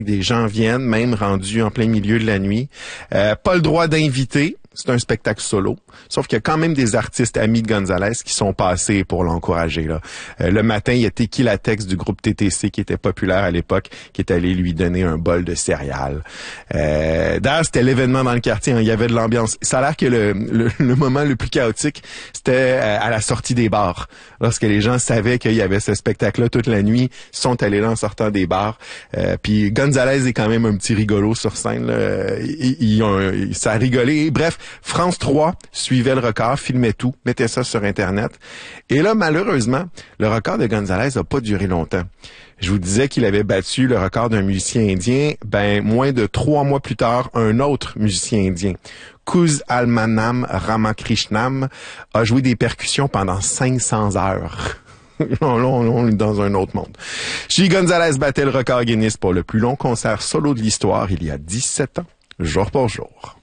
Des gens viennent, même rendus en plein milieu de la nuit. Pas le droit d'inviter. C'est un spectacle solo. Sauf qu'il y a quand même des artistes amis de Gonzalez qui sont passés pour l'encourager, là. Le matin, il y a Tequila Tex du groupe TTC qui était populaire à l'époque, qui est allé lui donner un bol de céréales. D'ailleurs, c'était l'événement dans le quartier, hein. Il y avait de l'ambiance. Ça a l'air que le moment le plus chaotique, c'était à la sortie des bars. Lorsque les gens savaient qu'il y avait ce spectacle-là toute la nuit, ils sont allés là en sortant des bars. Puis Gonzalez est quand même un petit rigolo sur scène, là. Ça a rigolé. Bref, France 3 suivait le record, filmait tout, mettait ça sur Internet. Et là, malheureusement, le record de Gonzalez n'a pas duré longtemps. Je vous disais qu'il avait battu le record d'un musicien indien. Moins de 3 mois plus tard, un autre musicien indien, Kuz Almanam Ramakrishnam, a joué des percussions pendant 500 heures. Là, on est dans un autre monde. J. Gonzalez battait le record Guinness pour le plus long concert solo de l'histoire il y a 17 ans, jour pour jour.